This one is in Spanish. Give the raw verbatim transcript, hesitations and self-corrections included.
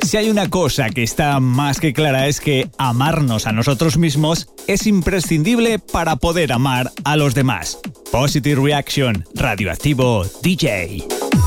Si hay una cosa que está más que clara es que amarnos a nosotros mismos es imprescindible para poder amar a los demás. Positive Reaction, Radioactivo D J.